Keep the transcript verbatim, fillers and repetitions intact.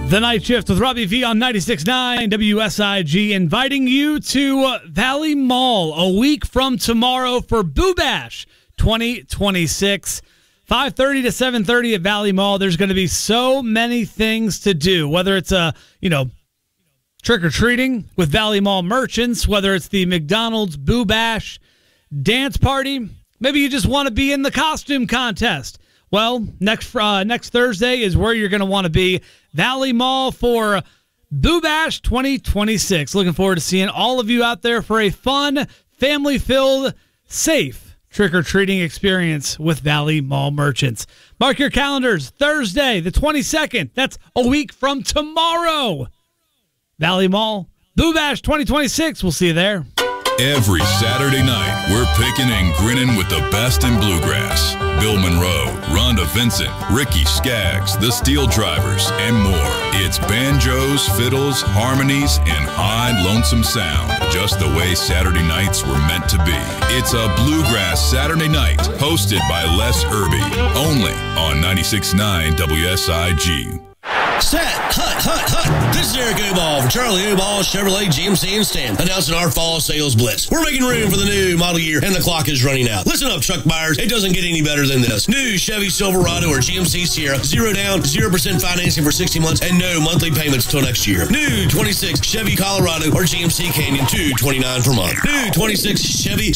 The Night Shift with Robbie V on ninety-six point nine W S I G, inviting you to Valley Mall a week from tomorrow for Boo Bash twenty twenty-six. five thirty to seven thirty at Valley Mall. There's going to be so many things to do, whether it's a, you know, trick-or-treating with Valley Mall merchants, whether it's the McDonald's Boo Bash dance party. Maybe you just want to be in the costume contest. Well, next uh, next Thursday is where you're going to want to be. Valley Mall for Boo Bash twenty twenty-six. Looking forward to seeing all of you out there for a fun, family-filled, safe trick-or-treating experience with Valley Mall merchants. Mark your calendars. Thursday, the twenty-second. That's a week from tomorrow. Valley Mall, Boo Bash twenty twenty-six. We'll see you there. Every Saturday night, we're picking and grinning with the best in bluegrass. Bill Monroe, Rhonda Vincent, Ricky Skaggs, the Steel Drivers, and more. It's banjos, fiddles, harmonies, and high lonesome sound, just the way Saturday nights were meant to be. It's a Bluegrass Saturday Night, hosted by Les Irby, only on ninety-six point nine W S I G. Set, hut, hut, hut. This is Eric Oball from Charlie Oball Chevrolet G M C in Stanton, announcing our fall sales blitz. We're making room for the new model year, and the clock is running out. Listen up, truck buyers. It doesn't get any better than this. New Chevy Silverado or G M C Sierra, zero down, zero percent financing for sixty months, and no monthly payments till next year. New twenty-six Chevy Colorado or G M C Canyon, two twenty-nine per month. New twenty-six Chevy